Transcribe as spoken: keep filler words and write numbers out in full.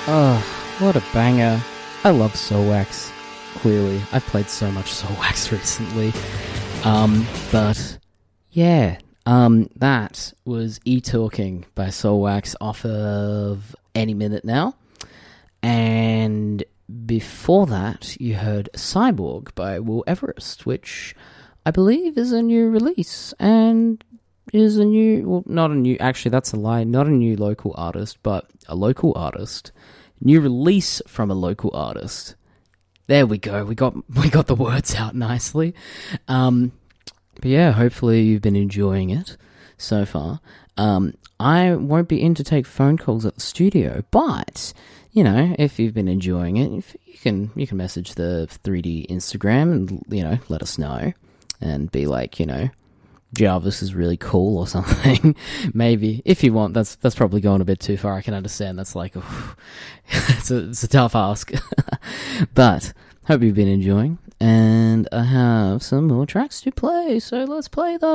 Oh, what a banger. I love Soulwax, clearly. I've played so much Soulwax recently. Um, but, yeah, um, that was E-Talking by Soulwax off of Any Minute Now. And before that, you heard Cyborg by Will Everest, which I believe is a new release, and is a new, well, not a new, actually that's a lie, not a new local artist, but a local artist. New release from a local artist. There we go. We got we got the words out nicely. Um, but yeah, hopefully you've been enjoying it so far. Um, I won't be in to take phone calls at the studio, but you know, if you've been enjoying it, if you can you can message the three D Instagram and you know let us know and be like, you know, Jarvis is really cool or something. Maybe if you want. That's that's probably going a bit too far. I can understand. That's like oof, it's a it's a tough ask. But hope you've been enjoying, and I have some more tracks to play. So let's play them.